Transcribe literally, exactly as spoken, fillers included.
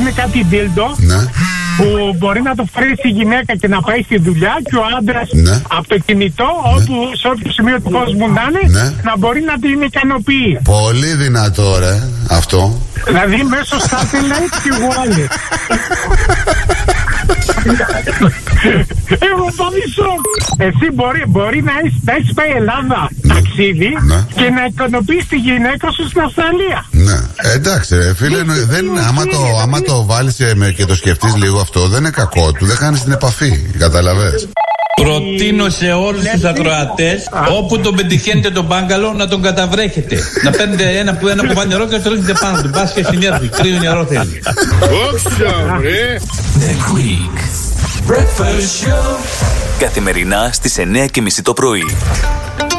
είναι κάτι ντίλντο. Ναι. Που μπορεί να το φορέσει η γυναίκα και να πάει στη δουλειά και ο άντρας ναι. από το κινητό, ναι. όπου, σε όποιο σημείο του κόσμου να είναι, ναι. να μπορεί να την ικανοποιεί. Πολύ δυνατό, ρε, αυτό. Δηλαδή μέσω satellite και wireless. Εγώ παμισό. Εσύ μπορεί, μπορεί να έχεις, να έχεις πάει Ελλάδα ναι. ταξίδι ναι. και να ικανοποιείς τη γυναίκα σου στην Αυστραλία. Ναι, εντάξει ρε φίλε, δεν, άμα, το, άμα το βάλεις και το σκεφτείς λίγο αυτό, δεν είναι κακό του, δεν χάνεις την επαφή, καταλαβες. Προτείνω σε όλους τους ακροατές, όπου τον πετυχαίνετε τον μπάγκαλο, να τον καταβρέχετε. Να παίρνετε ένα, ένα κουβά νερό και να το ρίχνετε πάνω του. Μπας και συνέρθει, κρύο νερό θέλει. Όξα, ρε! The Greek Breakfast Show. Καθημερινά στις εννιά και μισή το πρωί.